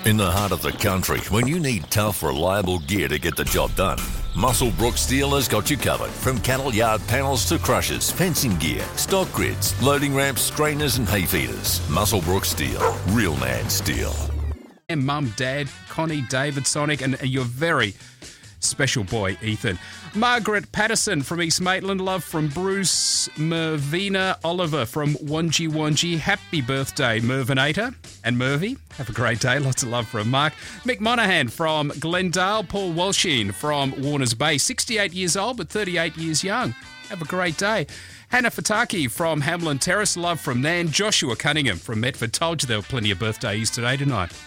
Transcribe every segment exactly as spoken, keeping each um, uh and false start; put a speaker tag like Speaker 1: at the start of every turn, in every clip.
Speaker 1: In the heart of the country, when you need tough, reliable gear to get the job done, Muswellbrook Steel has got you covered. From cattle yard panels to crushers, fencing gear, stock grids, loading ramps, strainers and hay feeders. Muswellbrook Steel. Real man steel.
Speaker 2: And Mum, Dad, Connie, David, Sonic, and your very special boy, Ethan. Margaret Patterson from East Maitland. Love from Bruce. Mervina Oliver from Wanji Wanji. Happy birthday, Mervinator and Mervy. Have a great day. Lots of love from Mark. Mick Monaghan from Glendale. Paul Walsheen from Warners Bay. sixty-eight years old, but thirty-eight years young. Have a great day. Hannah Fataki from Hamlin Terrace. Love from Nan. Joshua Cunningham from Medford. Told you there were plenty of birthdays today, didn't I?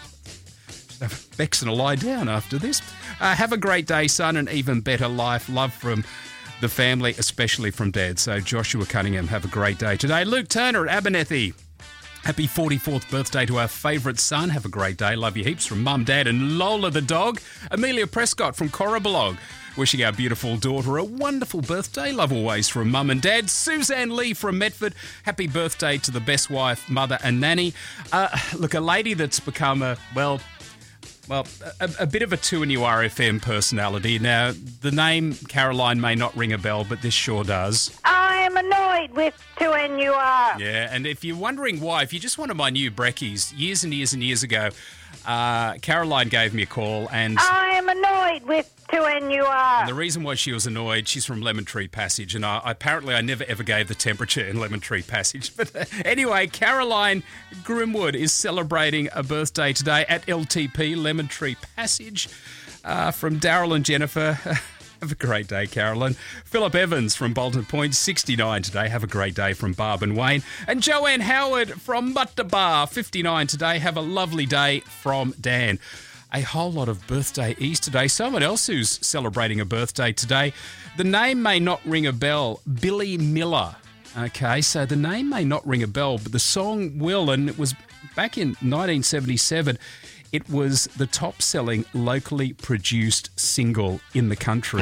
Speaker 2: Beck's gonna lie down after this. Uh, have a great day, son, and even better life. Love from the family, especially from Dad. So Joshua Cunningham, have a great day today. Luke Turner at Abernethy. Happy forty-fourth birthday to our favourite son. Have a great day. Love you heaps from Mum, Dad, and Lola the dog. Amelia Prescott from Corribalog. Wishing our beautiful daughter a wonderful birthday. Love always from Mum and Dad. Suzanne Lee from Medford. Happy birthday to the best wife, mother, and nanny. Uh, look, a lady that's become a, well... Well, a, a bit of a two N U R F M personality. Now, the name Caroline may not ring a bell, but this sure does.
Speaker 3: I am annoyed with two N U R.
Speaker 2: Yeah, and if you're wondering why, if you just want to my new brekkies, years and years and years ago, uh, Caroline gave me a call and...
Speaker 3: I am annoyed with two N U R.
Speaker 2: And the reason why she was annoyed, she's from Lemon Tree Passage, and I, apparently I never ever gave the temperature in Lemon Tree Passage. But uh, anyway, Caroline Grimwood is celebrating a birthday today at L T P, Lemon Tree Passage, uh, from Daryl and Jennifer. Have a great day, Carolyn. Philip Evans from Bolton Point, sixty-nine today. Have a great day from Barb and Wayne. And Joanne Howard from Mutdabar, fifty-nine today. Have a lovely day from Dan. A whole lot of birthday-ees today. Someone else who's celebrating a birthday today. The name may not ring a bell. Billy Miller. Okay, so the name may not ring a bell, but the song will, and it was back in nineteen seventy-seven. It was the top-selling locally produced single in the country.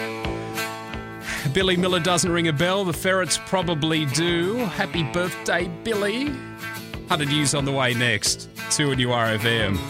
Speaker 2: Billy Miller doesn't ring a bell. The Ferrets probably do. Happy birthday, Billy. one hundred News on the way next. two N U R F M.